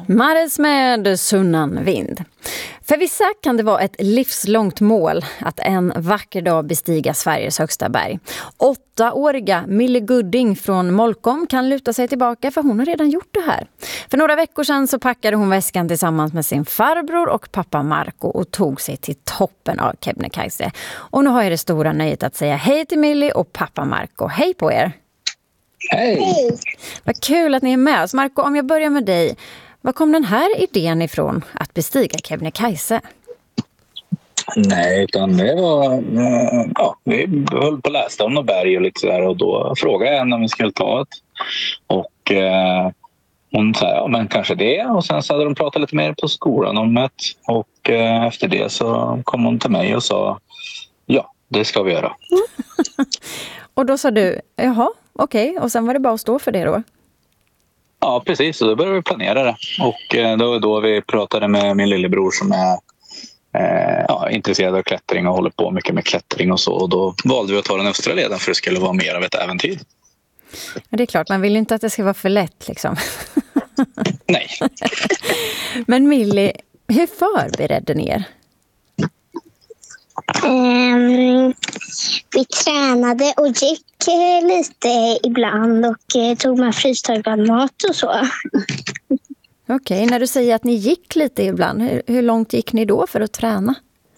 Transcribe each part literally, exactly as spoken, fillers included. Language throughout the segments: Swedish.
Mares med Sunnan vind. För vissa kan det vara ett livslångt mål att en vacker dag bestiga Sveriges högsta berg. Åttaåriga Millie Gudding från Molkom kan luta sig tillbaka för hon har redan gjort det här. För några veckor sedan så packade hon väskan tillsammans med sin farbror och pappa Marco och tog sig till toppen av Kebnekaise. Och nu har jag det stora nöjet att säga hej till Millie och pappa Marco. Hej på er! Hej! Vad kul att ni är med oss. Marco, om jag börjar med dig. Var kom den här idén ifrån att bestiga Kebnekaise? Nej, utan det var... Ja, vi höll på att läsa om något berg och lite sådär och då frågade jag henne om vi skulle ta ett. Och eh, hon sa, ja men kanske det. Och sen så hade de pratat lite mer på skolan om det. Och eh, efter det så kom hon till mig och sa, ja, det ska vi göra. Och då sa du, jaha, okej. Okay. Och sen var det bara att stå för det då? Ja, precis. Och då började vi planera det. Och då var då vi pratade med min lillebror som är eh, ja, intresserad av klättring och håller på mycket med klättring och så. Och då valde vi att ta den östra leden för det skulle vara mer av ett äventyr. Ja, det är klart, man vill ju inte att det ska vara för lätt liksom. Nej. Men Millie, hur förberedde ni er? Um, vi tränade och gick eh, lite ibland och eh, tog med frystorkad mat och så. Okej, okay, när du säger att ni gick lite ibland, hur, hur långt gick ni då för att träna?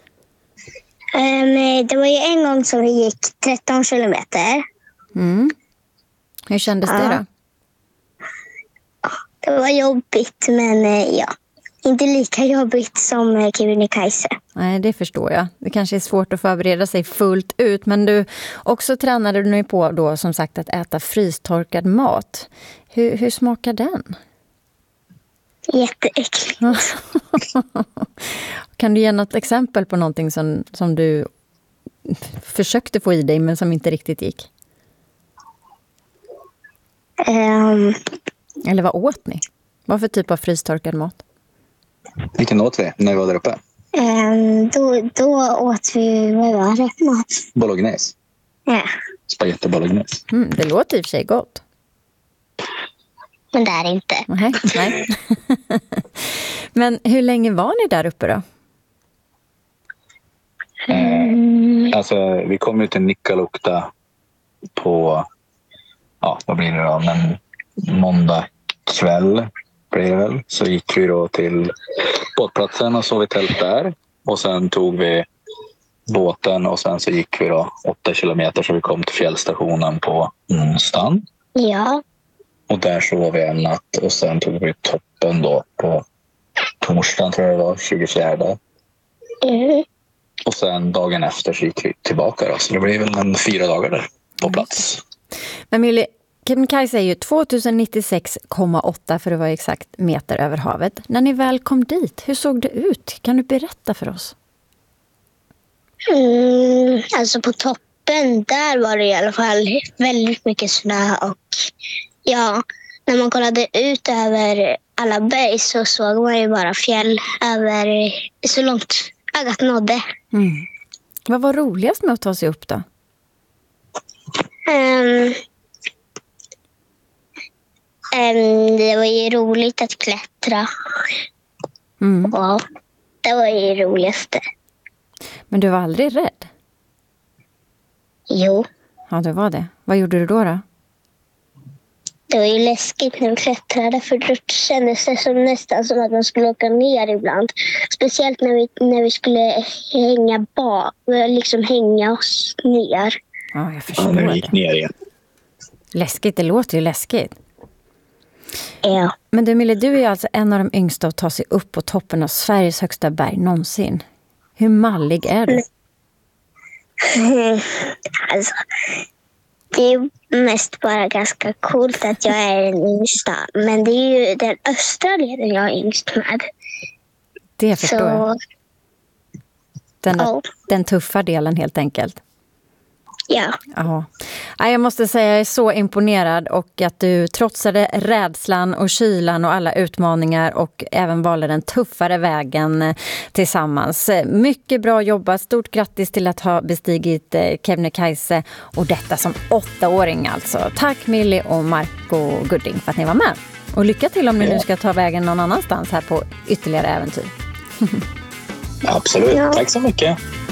Um, det var ju en gång som vi gick tretton kilometer. Mm. Hur kändes ja. det då? Det var jobbigt, men eh, ja. Inte lika jobbigt som Kebnekaise. Nej, det förstår jag. Det kanske är svårt att förbereda sig fullt ut. Men du också tränade du nu på då som sagt att äta frystorkad mat. Hur, hur smakar den? Jätteäckligt. Kan du ge något exempel på någonting som, som du försökte få i dig men som inte riktigt gick? Um, Eller vad åt ni? Vad för typ av frystorkad mat? Vilken åt vi när vi var där uppe? Um, då, då åt vi, vad var det? Mat? Bolognese. Ja. Spaghetti bolognese. Mm, det låter i och för sig gott. Men det är det inte. Nej, nej. Men hur länge var ni där uppe då? Mm. Alltså, vi kom ut till Nikkaluokta på, ja, vad blir det då? Men måndag kväll. Väl, så gick vi då till båtplatsen och sov i tält där. Och sen tog vi båten och sen så gick vi då åtta kilometer så vi kom till fjällstationen på onsdagen. Ja. Och där sov vi en natt och sen tog vi toppen då på torsdagen tror jag det var, tjugofjärde. Mm. Och sen dagen efter så gick vi tillbaka då. Så det blev väl en fyra dagar där på plats. Men Millie, Kebnekaise är ju tvåtusennittiosex komma åtta för att vara exakt meter över havet. När ni väl kom dit, hur såg det ut? Kan du berätta för oss? Mm, alltså på toppen, där var det i alla fall väldigt mycket snö och ja, när man kollade ut över alla berg så såg man ju bara fjäll över så långt ögat nådde. Mm. Vad var roligast med att ta sig upp då? Um, Um, det var ju roligt att klättra. Mm. Ja, det var ju det roligaste. Men du var aldrig rädd? Jo. Ja, det var det. Vad gjorde du då då? Det var ju läskigt när vi klättrade för då kändes det som nästan som att man skulle åka ner ibland. Speciellt när vi, när vi skulle hänga bak, liksom hänga oss ner. Ja, jag förstår ja, när vi det. gick ner igen. Läskigt, det låter ju läskigt. Ja. Men du Millie, du är alltså en av de yngsta att ta sig upp på toppen av Sveriges högsta berg någonsin. Hur mallig är du? Alltså, det är ju mest bara ganska coolt att jag är den yngsta. Men det är ju den östra leden jag är yngst med. Det förstår Så... jag. Den, oh. den tuffa delen helt enkelt. Ja. Ja. Jag måste säga att jag är så imponerad och att du trotsade rädslan och kylan och alla utmaningar och även valde den tuffare vägen tillsammans. Mycket bra jobbat. Stort grattis till att ha bestigit Kebnekaise och detta som åttaåring alltså. Tack Millie och Marco Gudding för att ni var med. Och lycka till om ni Ja. nu ska ta vägen någon annanstans här på ytterligare äventyr. Absolut, Ja. tack så mycket.